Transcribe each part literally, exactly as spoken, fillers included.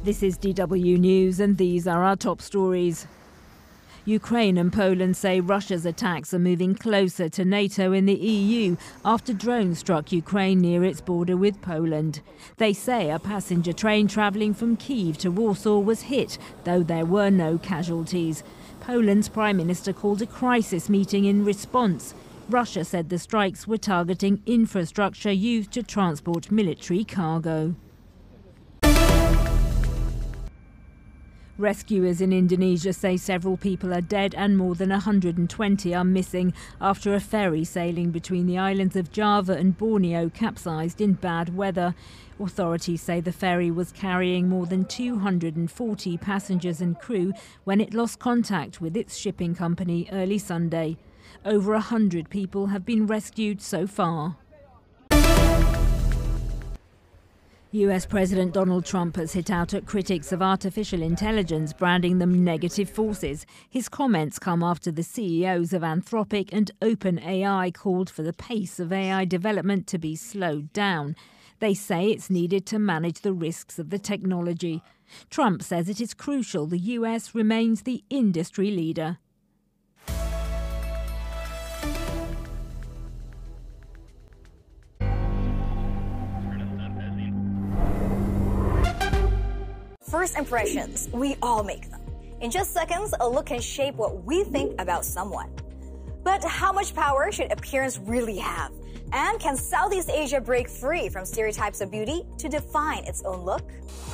This is D W News and these are our top stories. Ukraine and Poland say Russia's attacks are moving closer to NATO in the E U after drones struck Ukraine near its border with Poland. They say a passenger train travelling from Kyiv to Warsaw was hit, though there were no casualties. Poland's Prime Minister called a crisis meeting in response. Russia said the strikes were targeting infrastructure used to transport military cargo. Rescuers in Indonesia say several people are dead and more than one hundred twenty are missing after a ferry sailing between the islands of Java and Borneo capsized in bad weather. Authorities say the ferry was carrying more than two hundred forty passengers and crew when it lost contact with its shipping company early Sunday. Over one hundred people have been rescued so far. U S President Donald Trump has hit out at critics of artificial intelligence, branding them negative forces. His comments come after the C E Os of Anthropic and OpenAI called for the pace of A I development to be slowed down. They say it's needed to manage the risks of the technology. Trump says it is crucial the U S remains the industry leader. First impressions, we all make them. In just seconds, a look can shape what we think about someone. But how much power should appearance really have? And can Southeast Asia break free from stereotypes of beauty to define its own look?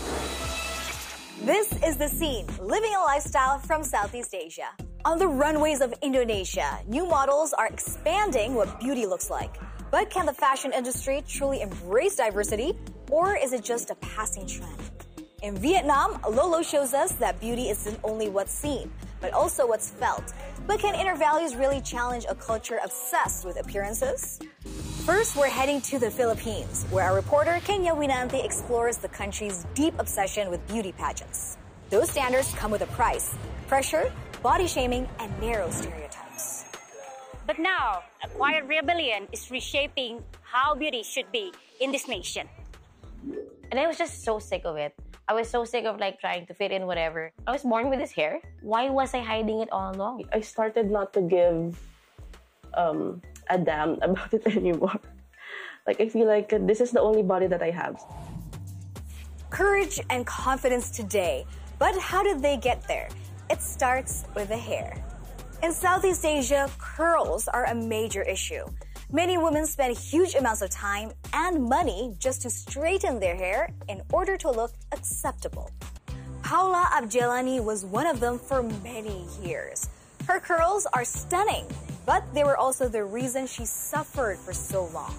This is The Scene, living a lifestyle from Southeast Asia. On the runways of Indonesia, new models are expanding what beauty looks like. But can the fashion industry truly embrace diversity? Or is it just a passing trend? In Vietnam, Lolo shows us that beauty isn't only what's seen, but also what's felt. But can inner values really challenge a culture obsessed with appearances? First, we're heading to the Philippines, where our reporter Kenya Winante explores the country's deep obsession with beauty pageants. Those standards come with a price: pressure, body shaming, and narrow stereotypes. But now, a quiet rebellion is reshaping how beauty should be in this nation. And I was just so sick of it. I was so sick of like trying to fit in whatever. I was born with this hair. Why was I hiding it all along? I started not to give um, a damn about it anymore. Like I feel like this is the only body that I have. Courage and confidence today. But how did they get there? It starts with the hair. In Southeast Asia, curls are a major issue. Many women spend huge amounts of time and money just to straighten their hair in order to look acceptable. Paula Abjelani was one of them for many years. Her curls are stunning, but they were also the reason she suffered for so long.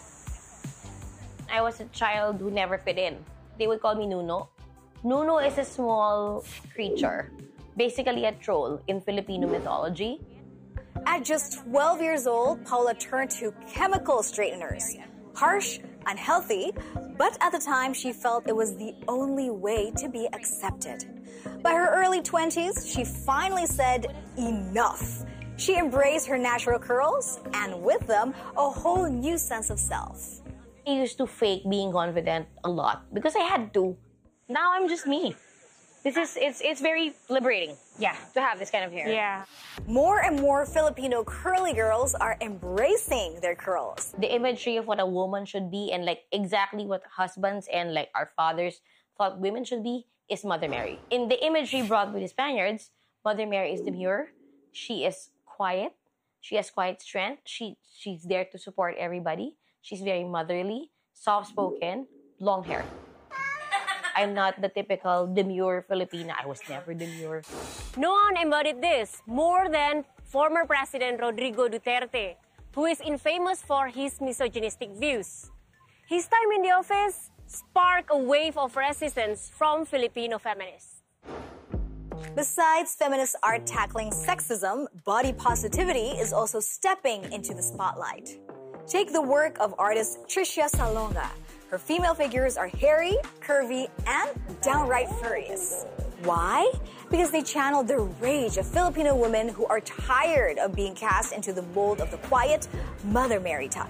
I was a child who never fit in. They would call me Nuno. Nuno is a small creature, basically a troll in Filipino mythology. At just twelve years old, Paula turned to chemical straighteners. Harsh, unhealthy, but at the time she felt it was the only way to be accepted. By her early twenties, she finally said enough. She embraced her natural curls and with them, a whole new sense of self. I used to fake being confident a lot because I had to. Now I'm just me. This is, it's, it's very liberating, yeah, to have this kind of hair. Yeah. More and more Filipino curly girls are embracing their curls. The imagery of what a woman should be and like exactly what husbands and like our fathers thought women should be is Mother Mary. In the imagery brought by the Spaniards, Mother Mary is demure. She is quiet. She has quiet strength. She, she's there to support everybody. She's very motherly, soft-spoken, long hair. I'm not the typical demure Filipina. I was never demure. No one embodied this more than former President Rodrigo Duterte, who is infamous for his misogynistic views. His time in the office sparked a wave of resistance from Filipino feminists. Besides feminist art tackling sexism, body positivity is also stepping into the spotlight. Take the work of artist Tricia Salonga. Her female figures are hairy, curvy, and downright furious. Why? Because they channel the rage of Filipino women who are tired of being cast into the mold of the quiet Mother Mary type.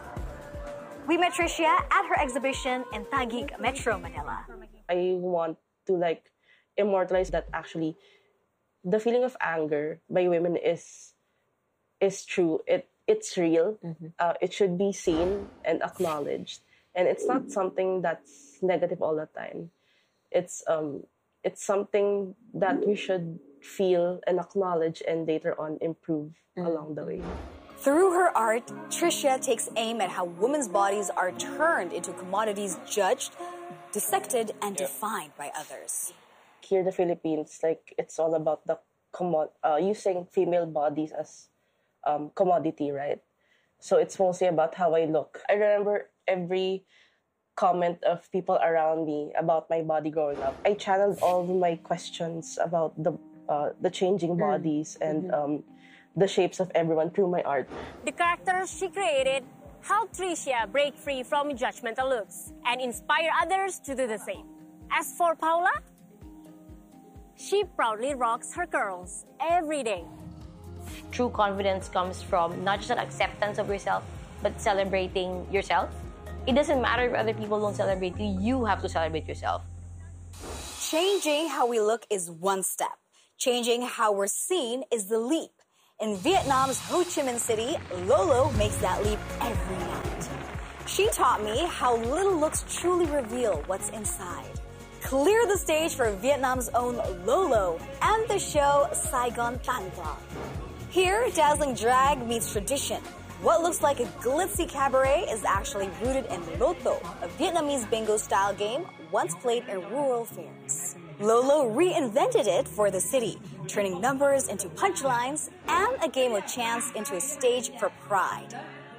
We met Tricia at her exhibition in Taguig, Metro Manila. I want to like immortalize that actually the feeling of anger by women is is true. It it's real. Mm-hmm. Uh, it should be seen and acknowledged, and it's not something that's negative all the time. It's um it's something that we should feel and acknowledge and later on improve mm-hmm. along the way. Through her art, Tricia takes aim at how women's bodies are turned into commodities judged, dissected, and yeah. defined by others. Here in the Philippines, like it's all about the commo- uh, using female bodies as um, commodity, right? So it's mostly about how I look. I remember every comment of people around me about my body growing up. I channeled all of my questions about the uh, the changing bodies mm. and um, the shapes of everyone through my art. The characters she created helped Tricia break free from judgmental looks and inspire others to do the same. As for Paula, she proudly rocks her curls every day. True confidence comes from not just an acceptance of yourself, but celebrating yourself. It doesn't matter if other people don't celebrate you, you have to celebrate yourself. Changing how we look is one step. Changing how we're seen is the leap. In Vietnam's Ho Chi Minh City, Lolo makes that leap every night. She taught me how little looks truly reveal what's inside. Clear the stage for Vietnam's own Lolo and the show Saigon Tan Bra. Here, dazzling drag meets tradition. What looks like a glitzy cabaret is actually rooted in Loto, a Vietnamese bingo-style game once played in rural fairs. Lolo reinvented it for the city, turning numbers into punchlines and a game of chance into a stage for pride.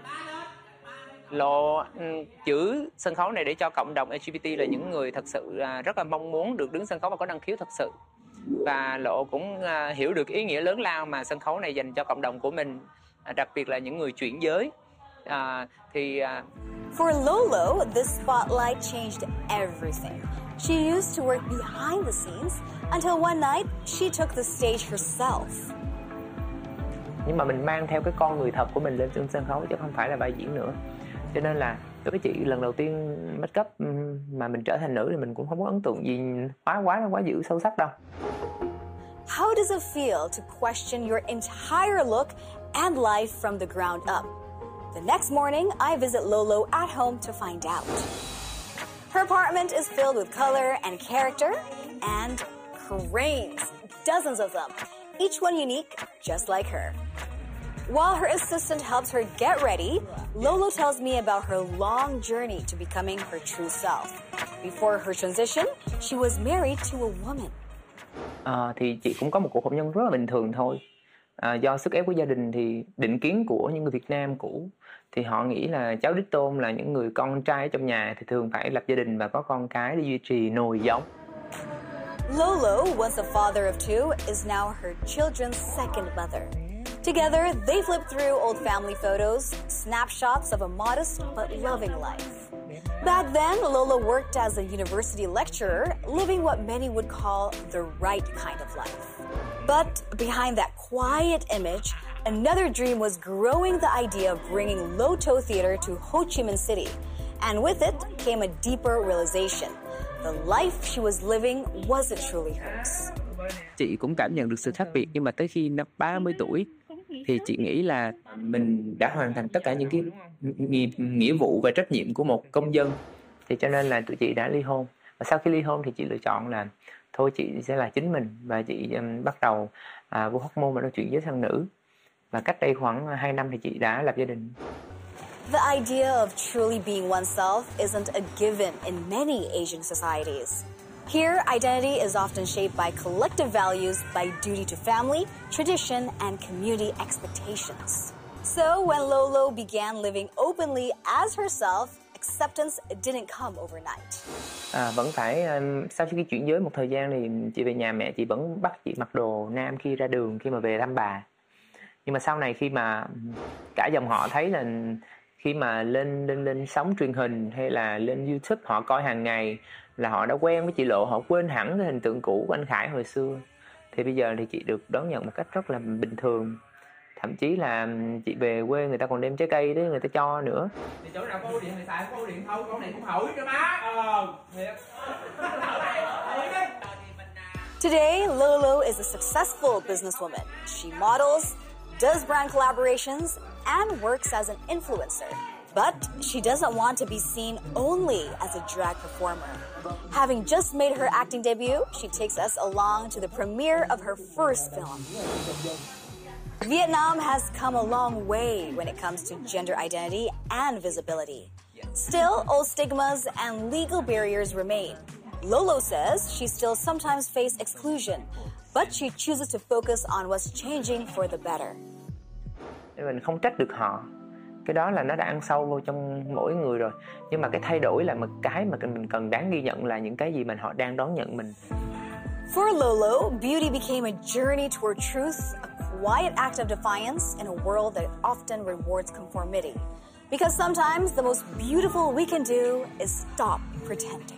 Lộ giữ sân khấu này để cho cộng đồng lờ giê bê tê là những người thật sự rất là mong muốn được đứng sân khấu và có năng khiếu thật sự. Và Lộ cũng hiểu được ý nghĩa lớn lao mà sân khấu này dành cho cộng đồng của mình, đặc biệt là những người chuyển giới. À, thì For Lolo, this spotlight changed everything. She used to work behind the scenes until one night she took the stage herself. Nhưng mà mình mang theo cái con người thật của mình lên trên sân khấu chứ không phải là vai diễn nữa. Cho nên là với cái chị lần đầu tiên make up mà mình trở thành nữ thì mình cũng không có ấn tượng gì quá quá quá dữ sâu sắc đâu. How does it feel to question your entire look and life from the ground up? The next morning, I visit Lolo at home to find out. Her apartment is filled with color and character and cranes, dozens of them, each one unique, just like her. While her assistant helps her get ready, Lolo tells me about her long journey to becoming her true self. Before her transition, she was married to a woman. À, thì chị cũng có một cuộc hôn nhân rất là bình thường thôi. À, do sức ép của gia đình thì định kiến của những người Việt Nam cũ thì họ nghĩ là cháu đích tôn là những người con trai ở trong nhà thì thường phải lập gia đình và có con cái để duy trì nồi giống. Lolo, once a father of two, is now her children's second mother. Together, they flip through old family photos, snapshots of a modest but loving life. Back then, Lolo worked as a university lecturer, living what many would call the right kind of life. But behind that quiet image, another dream was growing the idea of bringing Loto Theater to Ho Chi Minh City. And with it came a deeper realization. The life she was living wasn't truly hers. Chị cũng cảm nhận được sự khác biệt, nhưng mà tới khi năm ba mươi tuổi thì chị nghĩ là mình đã hoàn thành tất cả những cái nghĩa, nghĩa vụ và trách nhiệm của một công dân. Thì cho nên là tụi chị đã ly hôn. Và sau khi ly hôn thì chị lựa chọn là thôi chị sẽ là chính mình. Và chị um, bắt đầu uh, vô hormone mà nó chuyển giới sang nữ. Và cách đây khoảng hai năm thì chị đã lập gia đình. The idea of truly being oneself isn't a given in many Asian societies. Here, identity is often shaped by collective values, by duty to family, tradition, and community expectations. So when Lolo began living openly as herself, acceptance didn't come overnight. À, vẫn phải sau khi chuyển giới một thời gian thì chị về nhà mẹ chị vẫn bắt chị mặc đồ nam khi ra đường, khi mà về thăm bà. Nhưng mà sau này khi mà cả dòng họ thấy là khi mà lên lên lên sóng truyền hình hay là lên YouTube họ coi hàng ngày là họ đã quen với chị Lộ, họ quên hẳn cái hình tượng cũ của anh Khải hồi xưa. Thì bây giờ thì chị được đón nhận một cách rất là bình thường. Thậm chí là chị về quê người ta còn đem trái cây đấy người ta cho nữa. Thì chỗ nào có ổ điện thì xài có ổ điện thôi, con này cũng hỏi cho má. Ờ, thiệt. Today, Lolo is a successful businesswoman. She models, does brand collaborations, and works as an influencer. But she doesn't want to be seen only as a drag performer. Having just made her acting debut, she takes us along to the premiere of her first film. Vietnam has come a long way when it comes to gender identity and visibility. Still, old stigmas and legal barriers remain. Lolo says she still sometimes faces exclusion, but she chooses to focus on what's changing for the better. Mình không trách được họ. Cái đó là nó đã ăn sâu vô trong mỗi người rồi. Nhưng mà cái thay đổi là một cái mà mình cần đáng ghi nhận là những cái gì mà họ đang đón nhận mình. For Lolo, beauty became a journey toward truth, a quiet act of defiance in a world that often rewards conformity. Because sometimes the most beautiful we can do is stop pretending.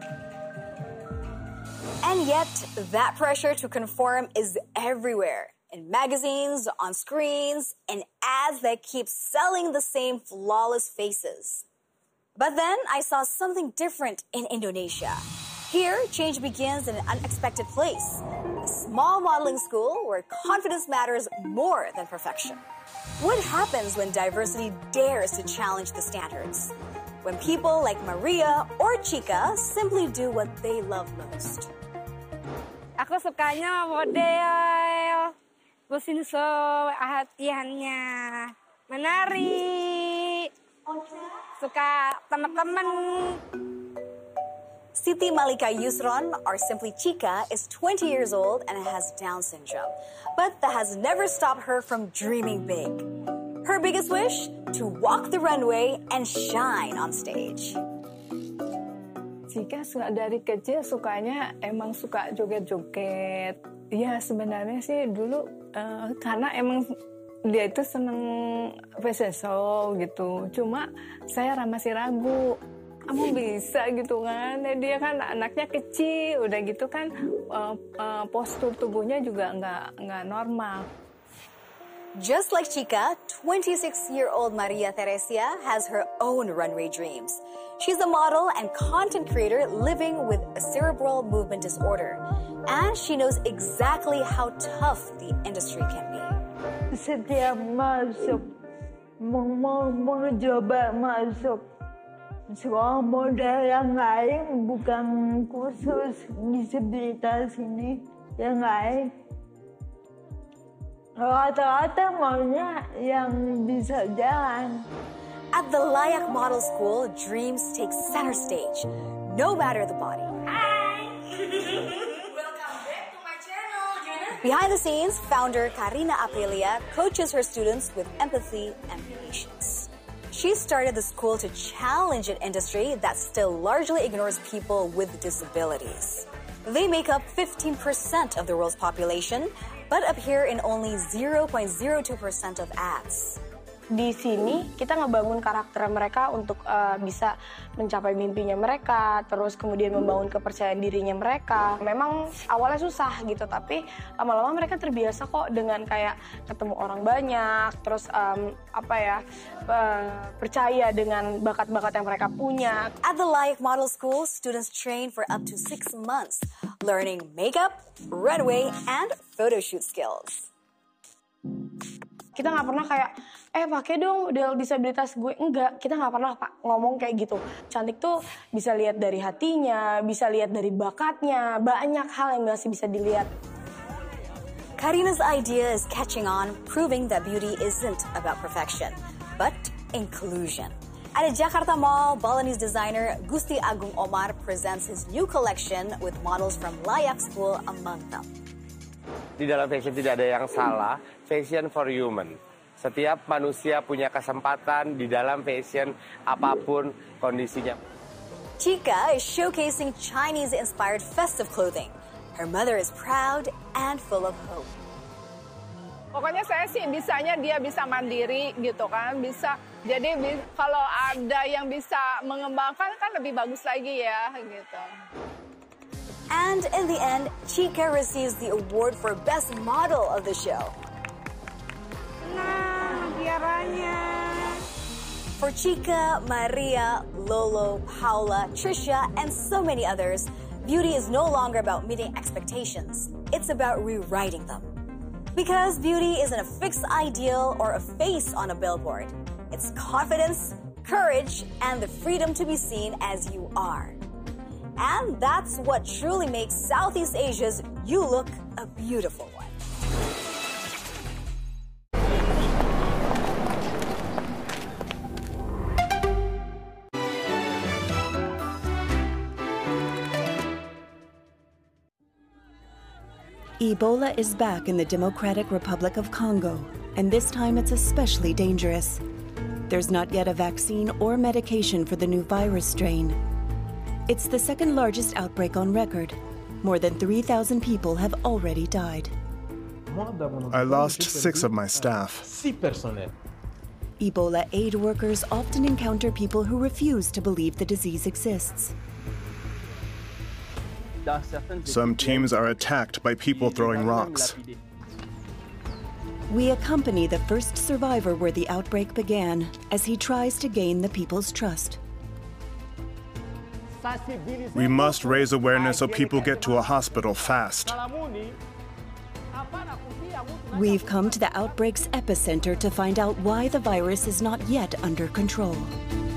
And yet, that pressure to conform is everywhere. In magazines, on screens, in ads that keep selling the same flawless faces. But then I saw something different in Indonesia. Here, change begins in an unexpected place. A small modeling school where confidence matters more than perfection. What happens when diversity dares to challenge the standards? When people like Maria or Chica simply do what they love most. Aku sukanya model, bersinsel, latihannya, menari, suka teman-teman. Siti Malika Yusron, or simply Chica, is twenty years old and has Down syndrome. But that has never stopped her from dreaming big. Her biggest wish? To walk the runway and shine on stage. Chica dari kecil sukanya emang suka joget-joget. Ya sebenarnya sih dulu uh, karena emang dia itu seneng fashion show gitu. Cuma saya masih ragu. Kamu bisa gitu kan? Dia kan anaknya kecil, udah gitu kan uh, uh, postur tubuhnya juga nggak nggak normal. Just like Chica, twenty-six-year-old Maria Teresia has her own runway dreams. She's a model and content creator living with a cerebral movement disorder. And she knows exactly how tough the industry can be. Setiap masuk, mau mencoba masuk sekolah model yang lain, bukan khusus disabilitas ini, yang lain. Rata-rata maunya yang bisa jalan. At the Layak Model School, dreams take center stage, no matter the body. Hi! Welcome back to my channel, Jenna. Behind the scenes, founder Karina Aprilia coaches her students with empathy and patience. She started the school to challenge an industry that still largely ignores people with disabilities. They make up fifteen percent of the world's population, but appear in only zero point zero two percent of ads. Di sini kita ngebangun karakter mereka untuk uh, bisa mencapai mimpinya mereka, terus kemudian membangun kepercayaan dirinya mereka. Memang awalnya susah gitu, tapi lama-lama mereka terbiasa kok dengan kayak ketemu orang banyak, terus um, apa ya uh, percaya dengan bakat-bakat yang mereka punya. At the Layak Model School, students train for up to six months, learning makeup, runway, and photo shoot skills. Kita nggak pernah kayak, eh pakai dong model disabilitas gue. Enggak, kita nggak pernah Pak, ngomong kayak gitu. Cantik tuh bisa lihat dari hatinya, bisa lihat dari bakatnya, banyak hal yang masih bisa dilihat. Karina's idea is catching on, proving that beauty isn't about perfection, but inclusion. At a Jakarta Mall, Balinese designer Gusti Agung Omar presents his new collection with models from Layak School among them. Di dalam fashion tidak ada yang salah, fashion for human. Setiap manusia punya kesempatan di dalam fashion apapun kondisinya. Chica is showcasing Chinese-inspired festive clothing. Her mother is proud and full of hope. Pokoknya saya sih bisanya dia bisa mandiri gitu kan, bisa. Jadi kalau ada yang bisa mengembangkan kan lebih bagus lagi ya gitu. And in the end, Chica receives the award for Best Model of the show. Nah, biaranya. For Chica, Maria, Lolo, Paula, Trisha, and so many others, beauty is no longer about meeting expectations. It's about rewriting them. Because beauty isn't a fixed ideal or a face on a billboard. It's confidence, courage, and the freedom to be seen as you are. And that's what truly makes Southeast Asia's You Look a beautiful one. Ebola is back in the Democratic Republic of Congo, and this time it's especially dangerous. There's not yet a vaccine or medication for the new virus strain. It's the second largest outbreak on record. More than three thousand people have already died. I lost six of my staff. Ebola aid workers often encounter people who refuse to believe the disease exists. Some teams are attacked by people throwing rocks. We accompany the first survivor where the outbreak began as he tries to gain the people's trust. We must raise awareness so people get to a hospital fast. We've come to the outbreak's epicenter to find out why the virus is not yet under control.